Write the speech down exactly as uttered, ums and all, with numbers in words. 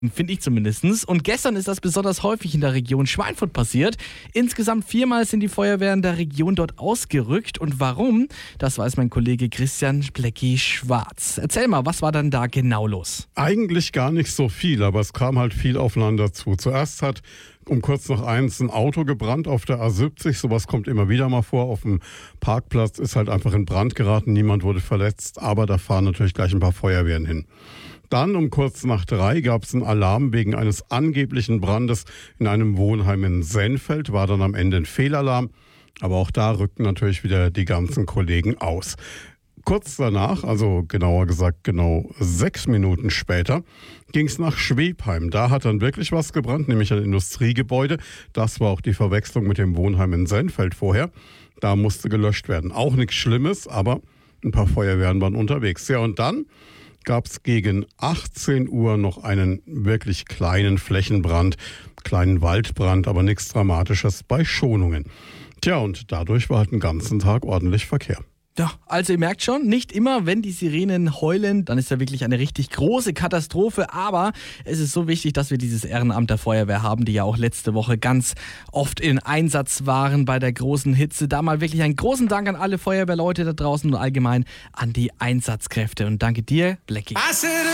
Finde ich zumindest. Und gestern ist das besonders häufig in der Region Schweinfurt passiert. Insgesamt viermal sind die Feuerwehren der Region dort ausgerückt. Und warum? Das weiß mein Kollege Christian Blecki-Schwarz. Erzähl mal, was war dann da genau los? Eigentlich gar nicht so viel, aber es kam halt viel aufeinander zu. Zuerst hat um kurz nach eins ein Auto gebrannt auf der A siebzig. Sowas kommt immer wieder mal vor. Auf dem Parkplatz ist halt einfach in Brand geraten. Niemand wurde verletzt, aber da fahren natürlich gleich ein paar Feuerwehren hin. Dann um kurz nach drei gab es einen Alarm wegen eines angeblichen Brandes in einem Wohnheim in Sennfeld. War dann am Ende ein Fehlalarm, aber auch da rückten natürlich wieder die ganzen Kollegen aus. Kurz danach, also genauer gesagt genau sechs Minuten später, ging es nach Schwebheim. Da hat dann wirklich was gebrannt, nämlich ein Industriegebäude. Das war auch die Verwechslung mit dem Wohnheim in Sennfeld vorher. Da musste gelöscht werden. Auch nichts Schlimmes, aber ein paar Feuerwehren waren unterwegs. Ja, und dann gab es gegen achtzehn Uhr noch einen wirklich kleinen Flächenbrand, kleinen Waldbrand, aber nichts Dramatisches bei Schonungen. Tja, und dadurch war halt den ganzen Tag ordentlich Verkehr. Ja, also ihr merkt schon, nicht immer, wenn die Sirenen heulen, dann ist ja wirklich eine richtig große Katastrophe. Aber es ist so wichtig, dass wir dieses Ehrenamt der Feuerwehr haben, die ja auch letzte Woche ganz oft in Einsatz waren bei der großen Hitze. Da mal wirklich einen großen Dank an alle Feuerwehrleute da draußen und allgemein an die Einsatzkräfte. Und danke dir, Blecki.